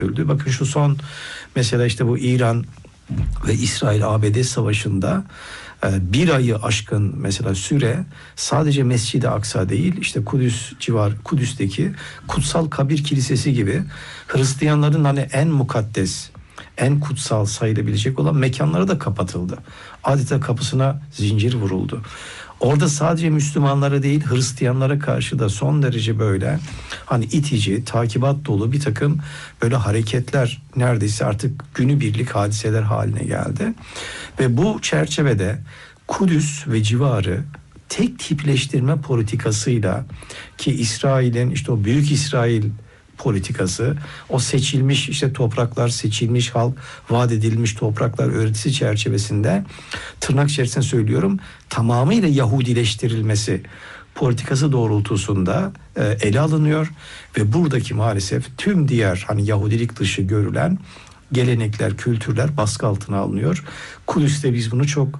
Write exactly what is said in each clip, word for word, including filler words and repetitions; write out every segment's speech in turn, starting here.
öldü. Bakın şu son mesela işte bu İran ve İsrail-A B D savaşında bir ayı aşkın mesela süre sadece Mescid-i Aksa değil, işte Kudüs civar Kudüs'teki Kutsal Kabir Kilisesi gibi Hristiyanların hani en mukaddes, en kutsal sayılabilecek olan mekanları da kapatıldı. Adeta kapısına zincir vuruldu. Orada sadece Müslümanlara değil, Hristiyanlara karşı da son derece böyle hani itici, takibat dolu bir takım böyle hareketler neredeyse artık günübirlik hadiseler haline geldi. Ve bu çerçevede Kudüs ve civarı tek tipleştirme politikasıyla, ki İsrail'in işte o Büyük İsrail politikası, o seçilmiş işte topraklar, seçilmiş halk, vaat edilmiş topraklar öğretisi çerçevesinde, tırnak içerisinde söylüyorum, tamamıyla Yahudileştirilmesi politikası doğrultusunda e, ele alınıyor ve buradaki maalesef tüm diğer hani Yahudilik dışı görülen gelenekler, kültürler baskı altına alınıyor. Kudüs'te biz bunu çok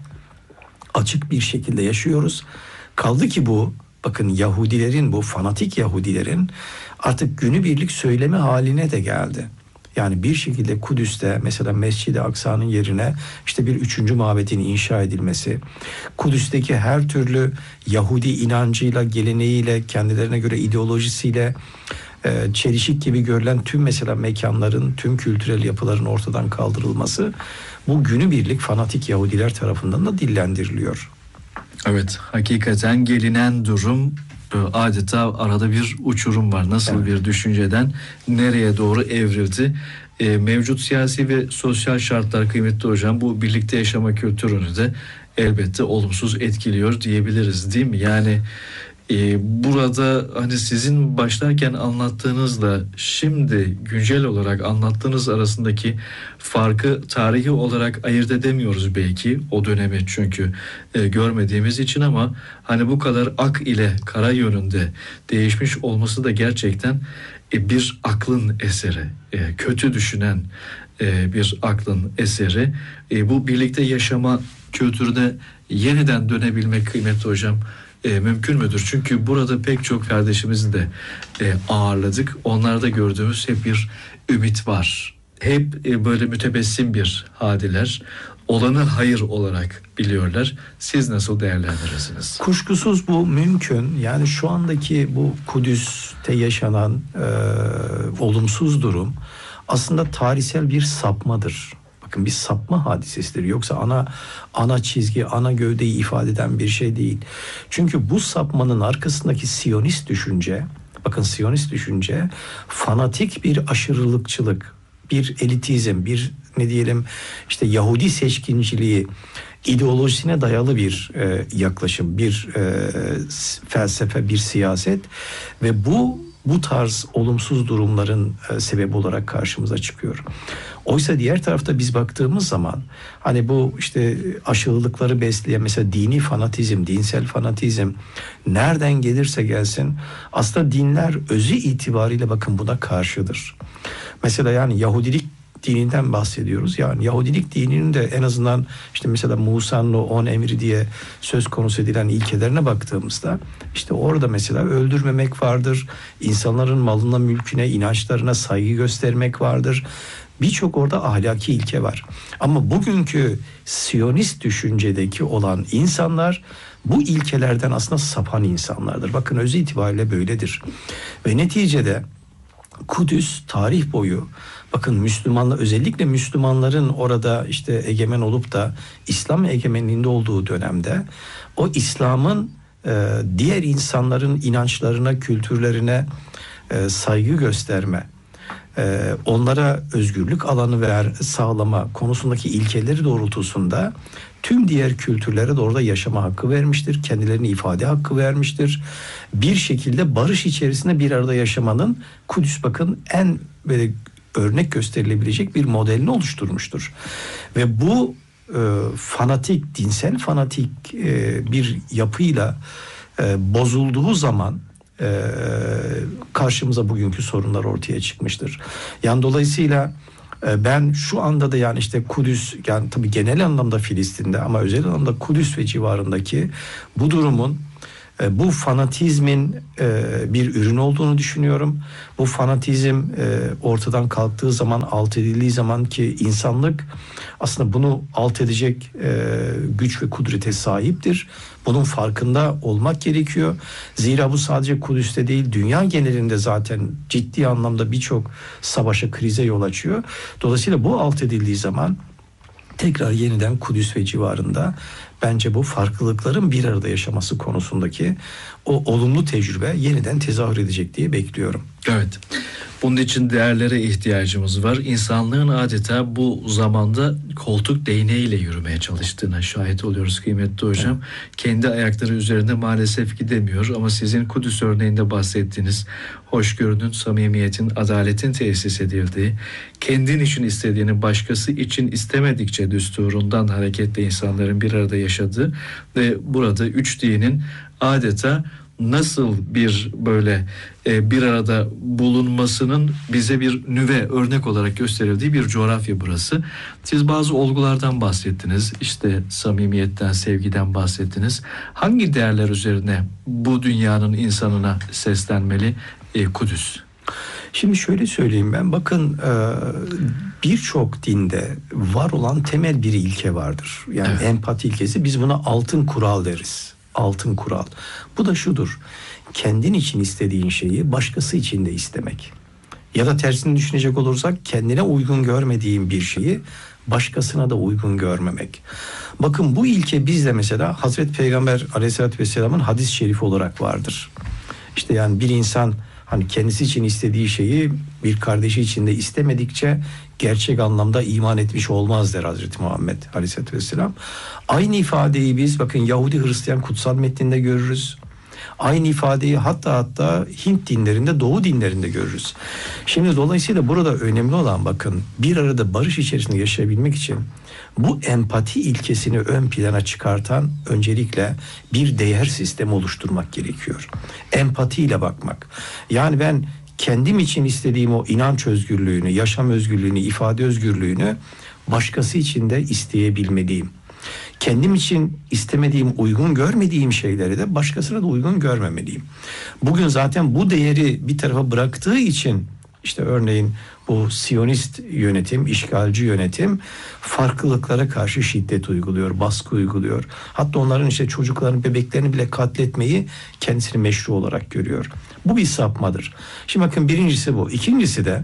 açık bir şekilde yaşıyoruz. Kaldı ki bu, bakın Yahudilerin, bu fanatik Yahudilerin artık günübirlik söylemi haline de geldi. Yani bir şekilde Kudüs'te mesela Mescid-i Aksa'nın yerine işte bir üçüncü mabedin inşa edilmesi, Kudüs'teki her türlü Yahudi inancıyla, geleneğiyle, kendilerine göre ideolojisiyle e, çelişik gibi görülen tüm mesela mekanların, tüm kültürel yapıların ortadan kaldırılması, bu günübirlik fanatik Yahudiler tarafından da dillendiriliyor. Evet, hakikaten gelinen durum adeta arada bir uçurum var. Nasıl evet. bir düşünceden nereye doğru evrildi? E, mevcut siyasi ve sosyal şartlar kıymetli hocam bu birlikte yaşama kültürünü de elbette olumsuz etkiliyor diyebiliriz, değil mi? Yani e, burada hani sizin başlarken anlattığınızla şimdi güncel olarak anlattığınız arasındaki farkı tarihi olarak ayırt edemiyoruz belki o dönemi çünkü e, görmediğimiz için, ama hani bu kadar ak ile kara yönünde değişmiş olması da gerçekten e, bir aklın eseri, e, kötü düşünen e, bir aklın eseri. E, bu birlikte yaşama kültürüne yeniden dönebilmek kıymetli hocam E, mümkün müdür? Çünkü burada pek çok kardeşimizi de e, ağırladık. Onlarda gördüğümüz hep bir ümit var. Hep e, böyle mütebessim bir hadiler. Olanı hayır olarak biliyorlar. Siz nasıl değerlendirirsiniz? Kuşkusuz bu mümkün. Yani şu andaki bu Kudüs'te yaşanan e, olumsuz durum aslında tarihsel bir sapmadır. Bakın bir sapma hadisesidir. Yoksa ana ana çizgi, ana gövdeyi ifade eden bir şey değil. Çünkü bu sapmanın arkasındaki Siyonist düşünce, bakın Siyonist düşünce fanatik bir aşırılıkçılık, bir elitizm, bir ne diyelim işte Yahudi seçkinciliği ideolojisine dayalı bir e, yaklaşım, bir e, felsefe, bir siyaset ve bu bu tarz olumsuz durumların e, sebebi olarak karşımıza çıkıyor. Oysa diğer tarafta biz baktığımız zaman hani bu işte aşırılıkları besleyen mesela dini fanatizm, dinsel fanatizm nereden gelirse gelsin aslında dinler özü itibariyle bakın buna karşıdır. Mesela yani Yahudilik dininden bahsediyoruz. Yani Yahudilik dininin de en azından işte mesela Musa'nın o on emri diye söz konusu edilen ilkelerine baktığımızda işte orada mesela öldürmemek vardır. İnsanların malına, mülküne, inançlarına saygı göstermek vardır. Birçok orada ahlaki ilke var. Ama bugünkü Siyonist düşüncedeki olan insanlar bu ilkelerden aslında sapan insanlardır. Bakın özü itibariyle böyledir. Ve neticede Kudüs tarih boyu bakın Müslümanlar, özellikle Müslümanların orada işte egemen olup da İslam egemenliğinde olduğu dönemde o İslam'ın e, diğer insanların inançlarına, kültürlerine e, saygı gösterme, e, onlara özgürlük alanı ver, sağlama konusundaki ilkeleri doğrultusunda tüm diğer kültürlere de orada yaşama hakkı vermiştir. Kendilerini ifade hakkı vermiştir. Bir şekilde barış içerisinde bir arada yaşamanın Kudüs bakın en böyle örnek gösterilebilecek bir modelini oluşturmuştur. Ve bu e, fanatik, dinsel fanatik e, bir yapıyla e, bozulduğu zaman e, karşımıza bugünkü sorunlar ortaya çıkmıştır. Yani dolayısıyla e, ben şu anda da yani işte Kudüs, yani tabii genel anlamda Filistin'de ama özel anlamda Kudüs ve civarındaki bu durumun E, bu fanatizmin e, bir ürün olduğunu düşünüyorum. Bu fanatizm e, ortadan kalktığı zaman, alt edildiği zaman ki insanlık aslında bunu alt edecek e, güç ve kudrete sahiptir. Bunun farkında olmak gerekiyor. Zira bu sadece Kudüs'te değil, dünya genelinde zaten ciddi anlamda birçok savaşa, krize yol açıyor. Dolayısıyla bu alt edildiği zaman tekrar yeniden Kudüs ve civarında bence bu farklılıkların bir arada yaşaması konusundaki o olumlu tecrübe yeniden tezahür edecek diye bekliyorum. Evet. Bunun için değerlere ihtiyacımız var. İnsanlığın adeta bu zamanda koltuk değneğiyle yürümeye çalıştığına şahit oluyoruz kıymetli hocam. Evet. Kendi ayakları üzerinde maalesef gidemiyor ama sizin Kudüs örneğinde bahsettiğiniz hoşgörünün, samimiyetin, adaletin tesis edildiği, kendin için istediğini başkası için istemedikçe düsturundan hareketle insanların bir arada yaşadığı ve burada üç dinin adeta nasıl bir böyle e, bir arada bulunmasının bize bir nüve örnek olarak gösterildiği bir coğrafya burası. Siz bazı olgulardan bahsettiniz. İşte samimiyetten, sevgiden bahsettiniz. Hangi değerler üzerine bu dünyanın insanına seslenmeli e, Kudüs? Şimdi şöyle söyleyeyim ben. Bakın e, birçok dinde var olan temel bir ilke vardır. Yani evet. Empati ilkesi. Biz buna altın kural deriz. Altın kural. Bu da şudur. Kendin için istediğin şeyi başkası için de istemek. Ya da tersini düşünecek olursak kendine uygun görmediğin bir şeyi başkasına da uygun görmemek. Bakın bu ilke bizde mesela Hazreti Peygamber Aleyhisselatü Vesselam'ın hadis-i şerifi olarak vardır. İşte yani bir insan hani kendisi için istediği şeyi bir kardeşi için de istemedikçe gerçek anlamda iman etmiş olmaz der Hazreti Muhammed Aleyhisselatü Vesselam. Aynı ifadeyi biz bakın Yahudi Hristiyan kutsal metninde görürüz. Aynı ifadeyi hatta hatta Hint dinlerinde, Doğu dinlerinde görürüz. Şimdi dolayısıyla burada önemli olan bakın bir arada barış içerisinde yaşayabilmek için bu empati ilkesini ön plana çıkartan öncelikle bir değer sistemi oluşturmak gerekiyor. Empatiyle bakmak. Yani ben kendim için istediğim o inanç özgürlüğünü, yaşam özgürlüğünü, ifade özgürlüğünü başkası için de isteyebilmeliyim. Kendim için istemediğim, uygun görmediğim şeyleri de başkasına da uygun görmemeliyim. Bugün zaten bu değeri bir tarafa bıraktığı için işte örneğin bu Siyonist yönetim, işgalci yönetim farklılıklara karşı şiddet uyguluyor, baskı uyguluyor. Hatta onların işte çocuklarını, bebeklerini bile katletmeyi kendisini meşru olarak görüyor. Bu bir sapmadır. Şimdi bakın birincisi bu. İkincisi de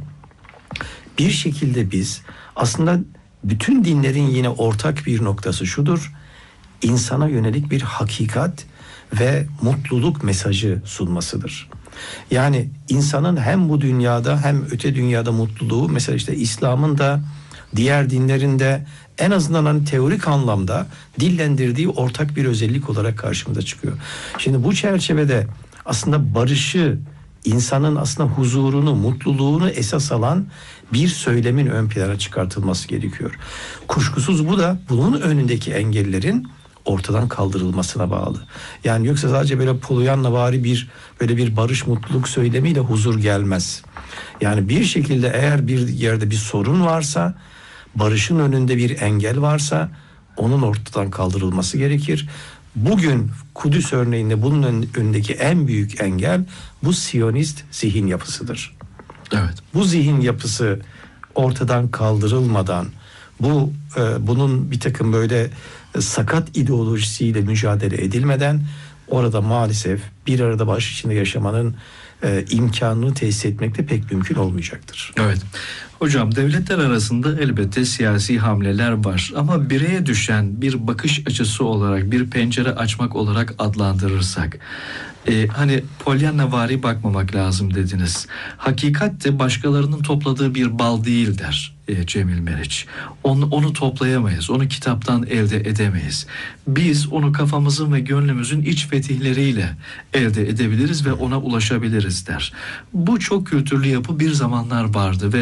bir şekilde biz aslında bütün dinlerin yine ortak bir noktası şudur. İnsana yönelik bir hakikat ve mutluluk mesajı sunmasıdır. Yani insanın hem bu dünyada hem öte dünyada mutluluğu mesela işte İslam'ın da diğer dinlerin de en azından hani teorik anlamda dillendirdiği ortak bir özellik olarak karşımıza çıkıyor. Şimdi bu çerçevede aslında barışı, insanın aslında huzurunu, mutluluğunu esas alan bir söylemin ön plana çıkartılması gerekiyor. Kuşkusuz bu da bunun önündeki engellerin ortadan kaldırılmasına bağlı. Yani yoksa sadece böyle Polyannavari bir böyle bir barış mutluluk söylemiyle huzur gelmez. Yani bir şekilde eğer bir yerde bir sorun varsa, barışın önünde bir engel varsa onun ortadan kaldırılması gerekir. Bugün Kudüs örneğinde bunun önündeki en büyük engel bu Siyonist zihin yapısıdır. Evet. Bu zihin yapısı ortadan kaldırılmadan bu e, bunun bir takım böyle e, sakat ideolojisiyle mücadele edilmeden orada maalesef bir arada barış içinde yaşamanın e, imkanını tesis etmek de pek mümkün olmayacaktır. Evet. Hocam devletler arasında elbette siyasi hamleler var ama bireye düşen bir bakış açısı olarak bir pencere açmak olarak adlandırırsak e, hani Polyannavari bakmamak lazım dediniz. Hakikat de başkalarının topladığı bir bal değil der e, Cemil Meriç. Onu, onu toplayamayız. Onu kitaptan elde edemeyiz. Biz onu kafamızın ve gönlümüzün iç fetihleriyle elde edebiliriz ve ona ulaşabiliriz der. Bu çok kültürlü yapı bir zamanlar vardı ve tarihsel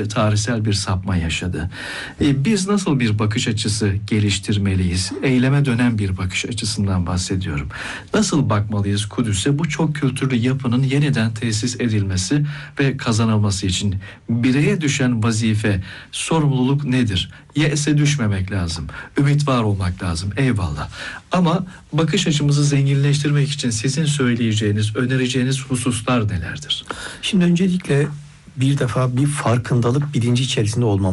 tarihsel bir sapma yaşadı. E, biz nasıl bir bakış açısı geliştirmeliyiz? Eyleme dönen bir bakış açısından bahsediyorum. Nasıl bakmalıyız Kudüs'e? Bu çok kültürlü yapının yeniden tesis edilmesi ve kazanılması için bireye düşen vazife, sorumluluk nedir? Yese düşmemek lazım. Ümit var olmak lazım. Eyvallah. Ama bakış açımızı zenginleştirmek için sizin söyleyeceğiniz, önereceğiniz hususlar nelerdir? Şimdi öncelikle bir defa bir farkındalık bilinci içerisinde olmamız